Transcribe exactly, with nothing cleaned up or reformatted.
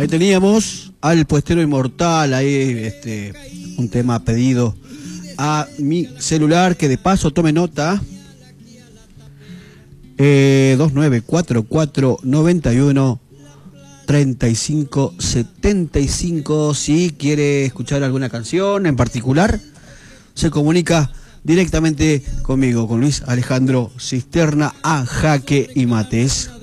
Ahí teníamos al Puestero Inmortal, ahí este, un tema pedido a mi celular, que de paso tome nota, eh, dos nueve cuatro cuatro nueve uno treinta y cinco setenta y cinco. Si quiere escuchar alguna canción en particular, se comunica directamente conmigo, con Luis Alejandro Cisterna, a Jaque y Mates.